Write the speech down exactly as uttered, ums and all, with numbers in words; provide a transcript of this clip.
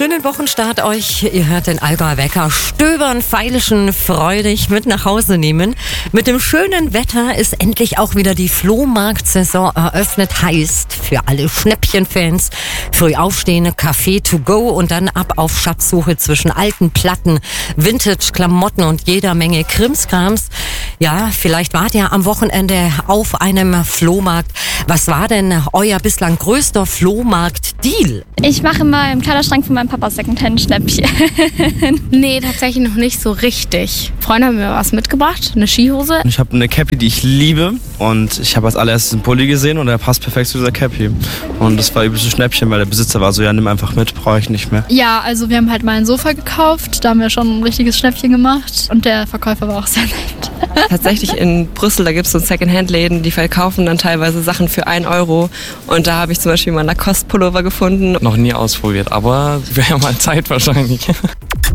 schönen Wochenstart euch. Ihr hört den Allgäuer Wecker stöbern, feilschen, freudig mit nach Hause nehmen. Mit dem schönen Wetter ist endlich auch wieder die Flohmarktsaison eröffnet. Heißt für alle Schnäppchenfans, früh aufstehen, Kaffee to go und dann ab auf Schatzsuche zwischen alten Platten, Vintage-Klamotten und jeder Menge Krimskrams. Ja, vielleicht wart ihr am Wochenende auf einem Flohmarkt. Was war denn euer bislang größter Flohmarkt-Deal? Ich mache mal im Kleiderschrank von meinem Papa Secondhand-Schnäppchen. Nee, tatsächlich noch nicht so richtig. Freunde haben mir was mitgebracht, eine Skihose. Ich habe eine Cappy, die ich liebe und ich habe als allererstes einen Pulli gesehen und der passt perfekt zu dieser Cappy. Und das war übelst ein Schnäppchen, weil der Besitzer war so, ja, nimm einfach mit, brauche ich nicht mehr. Ja, also wir haben halt mal ein Sofa gekauft, da haben wir schon ein richtiges Schnäppchen gemacht und der Verkäufer war auch sehr nett. Tatsächlich in Brüssel, da gibt es so Secondhand-Läden, die verkaufen dann teilweise Sachen für einen Euro. Und da habe ich zum Beispiel mal einen Lacoste-Pullover gefunden. Noch nie ausprobiert, aber wäre ja mal Zeit wahrscheinlich.